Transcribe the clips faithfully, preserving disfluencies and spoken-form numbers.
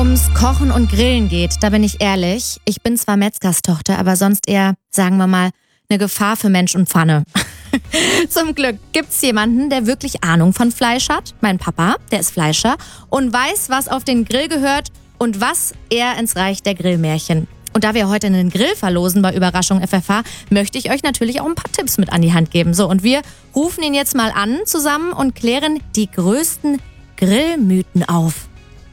ums Kochen und Grillen geht, da bin ich ehrlich, ich bin zwar Metzgerstochter, aber sonst eher, sagen wir mal, eine Gefahr für Mensch und Pfanne. Zum Glück gibt's jemanden, der wirklich Ahnung von Fleisch hat. Mein Papa, der ist Fleischer und weiß, was auf den Grill gehört und was eher ins Reich der Grillmärchen. Und da wir heute einen Grill verlosen bei Überraschung F F H, möchte ich euch natürlich auch ein paar Tipps mit an die Hand geben. So, und wir rufen ihn jetzt mal an zusammen und klären die größten Grillmythen auf.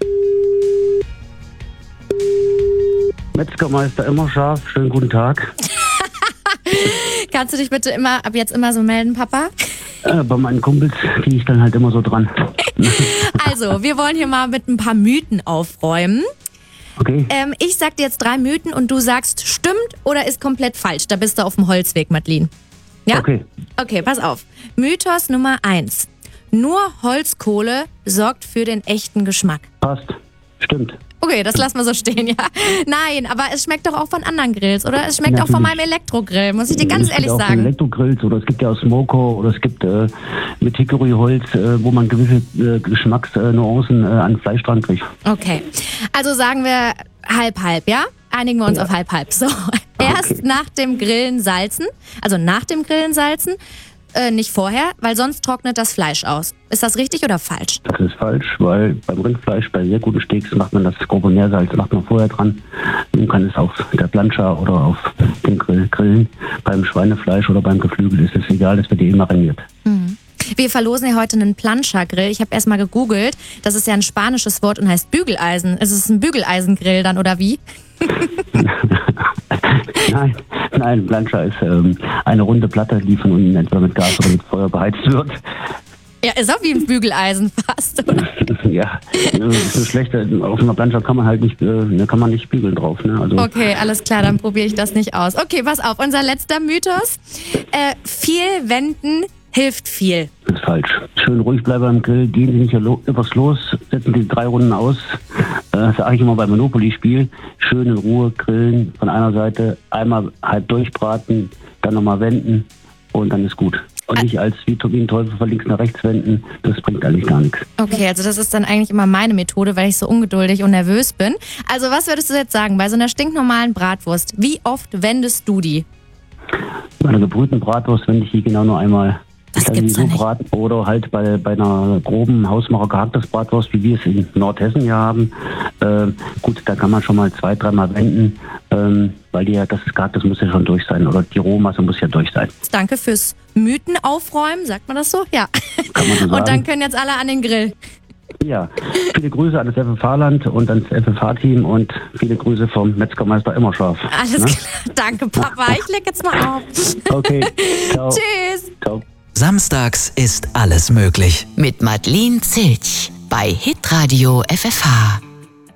Metzgermeister immer scharf, schönen guten Tag. Kannst du dich bitte immer ab jetzt immer so melden, Papa? Äh, bei meinen Kumpels gehe ich dann halt immer so dran. Also, wir wollen hier mal mit ein paar Mythen aufräumen. Okay. Ähm, ich sag dir jetzt drei Mythen und du sagst, stimmt oder ist komplett falsch. Da bist du auf dem Holzweg, Madeline. Ja? Okay. Okay, pass auf. Mythos Nummer eins. Nur Holzkohle sorgt für den echten Geschmack. Passt. Stimmt. Okay, das lassen wir so stehen, ja. Nein, aber es schmeckt doch auch von anderen Grills, oder? Es schmeckt Natürlich. auch von meinem Elektrogrill, muss ich dir ganz es ehrlich gibt auch sagen. Elektrogrills oder es gibt ja auch Smoker oder es gibt äh, mit Hickory-Holz, äh, wo man gewisse äh, Geschmacksnuancen äh, an Fleisch dran kriegt. Okay, also sagen wir halb-halb, ja? Einigen wir uns Ja. auf halb-halb. So, erst Okay. nach dem Grillen salzen, also nach dem Grillen salzen, äh, nicht vorher, weil sonst trocknet das Fleisch aus. Ist das richtig oder falsch? Das ist falsch, weil beim Rindfleisch, bei sehr guten Steaks macht man das grobe Meersalz, macht man vorher dran. Man kann es auf der Plancha oder auf dem Grill grillen. Beim Schweinefleisch oder beim Geflügel ist es egal, das wird eh mariniert. Hm. Wir verlosen ja heute einen Plancha-Grill. Ich habe erst mal gegoogelt. Das ist ja ein spanisches Wort und heißt Bügeleisen. Ist es ein Bügeleisengrill dann oder wie? Nein, nein, Plancha ist ähm, eine runde Platte, die von unten entweder mit Gas oder mit Feuer beheizt wird. Ja, ist auch wie ein Bügeleisen fast, oder? Ja, das ist so schlecht. Auf einer Plancha kann man halt nicht, äh, da kann man nicht bügeln drauf. Ne? Also, Okay, alles klar, dann probiere ich das nicht aus. Okay, pass auf, unser letzter Mythos. Äh, viel wenden hilft viel. das ist falsch. Schön ruhig bleiben beim Grill, gehen Sie nicht lo- übers Los, setzen Sie drei Runden aus. Äh, das sage ich immer beim Monopoly-Spiel. Schön in Ruhe grillen, von einer Seite einmal halb durchbraten, dann nochmal wenden und dann ist gut. Und nicht als wie ein Teufel von links nach rechts wenden, das bringt eigentlich gar nichts. Okay, also das ist dann eigentlich immer meine Methode, weil ich so ungeduldig und nervös bin. Also was würdest du jetzt sagen, bei so einer stinknormalen Bratwurst, wie oft wendest du die? Bei einer gebrühten Bratwurst wende ich die genau nur einmal. Das Ich kann gibt's die doch so nicht. braten. Oder halt bei, bei einer groben Hausmacher gehacktes Bratwurst, wie wir es in Nordhessen hier haben. Äh, gut, da kann man schon mal zwei, dreimal wenden, ähm, weil die ja, das Gehackt, das muss ja schon durch sein. Oder die Rohmasse muss ja durch sein. Danke fürs Mythen aufräumen, sagt man das so? Ja. Kann man so sagen. Und dann können jetzt alle an den Grill. Ja, viele Grüße an das F F H-Land und ans F F H-Team und viele Grüße vom Metzgermeister immer scharf. Alles Ne? klar, danke Papa, ich leg jetzt mal auf. Okay, ciao. Tschüss. Ciao. Samstags ist alles möglich. Mit Madeline Zilch bei Hitradio F F H.